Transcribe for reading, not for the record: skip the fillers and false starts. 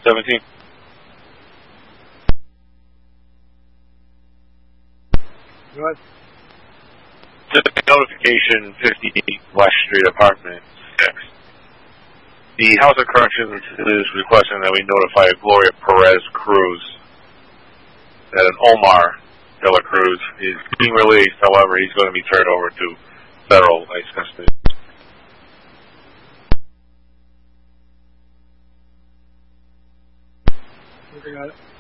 17. Go ahead. Just notification 58 West Street, apartment 6. The House of Corrections is requesting that we notify Gloria Perez Cruz that an Omar de la Cruz is being released. However, he's going to be turned over to federal ICE custody. Okay, got it.